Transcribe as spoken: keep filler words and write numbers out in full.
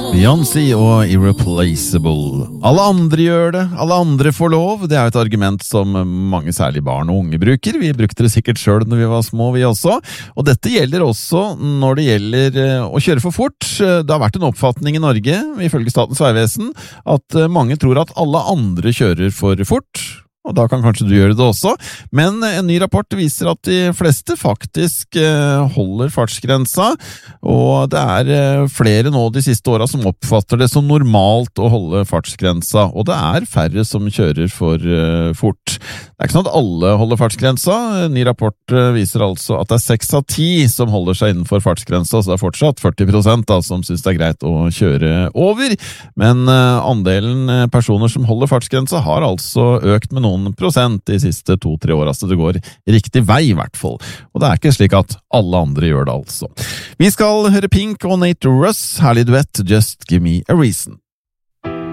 Beyoncé og Irreplaceable. Alle andre gjør det, alle andre får lov. Det er jo et argument som mange, særlig barn og unge, bruker. Vi brukte det sikkert selv når vi var små, vi også. Og dette gjelder også når det gjelder å kjøre for fort. Det har vært en oppfatning i Norge, ifølge Statens vegvesen, at mange tror at alle andre kjører for fort. Og da kan kanskje du gjøre det også, men en ny rapport viser at de fleste faktisk holder fartsgrensa, og det er flere nå de siste årene som oppfatter det som normalt å holde fartsgrensa, og det er færre som kjører for fort. Det er ikke sånn at alle holder fartsgrensa. En ny rapport viser altså at det er seks av ti som holder seg innenfor fartsgrensa, så det er fortsatt førti prosent da, som synes det er greit å kjøre over, men andelen personer som holder fartsgrensa har altså økt med noen noen prosent de siste to-tre årene, så det går riktig vei i hvert fall. Og det er ikke slik at alle andre gjør det altså. Vi skal høre Pink og Nate Russ, herlig duett, Just Give Me a Reason.